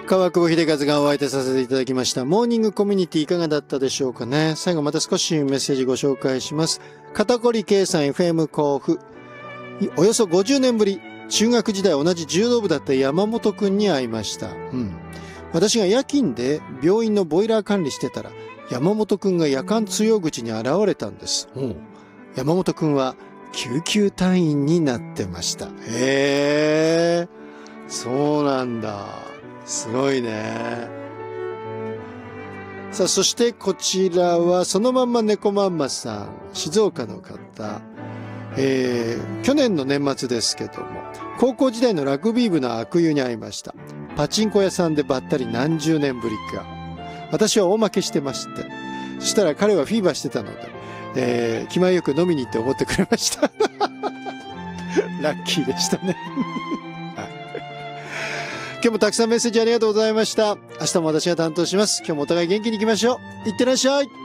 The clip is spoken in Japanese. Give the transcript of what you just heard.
川久保秀和がお相手させていただきました。モーニングコミュニティいかがだったでしょうかね。最後また少しメッセージご紹介します。肩こり計算 FM 甲府。およそ50年ぶり、中学時代同じ柔道部だった山本くんに会いました。私が夜勤で病院のボイラー管理してたら、山本くんが夜間通用口に現れたんです。山本くんは救急隊員になってました。へー、そうなんだ。すごいね。さあ、そしてこちらはそのまんま猫まんまさん、静岡の方。去年の年末ですけども、高校時代のラグビー部の悪友に会いました。パチンコ屋さんでばったり何十年ぶりか。私は大負けしてまして。そしたら彼はフィーバーしてたので、気前よく飲みに行っておごってくれました。ラッキーでしたね。今日もたくさんメッセージありがとうございました。明日も私が担当します。今日もお互い元気に行きましょう。いってらっしゃい。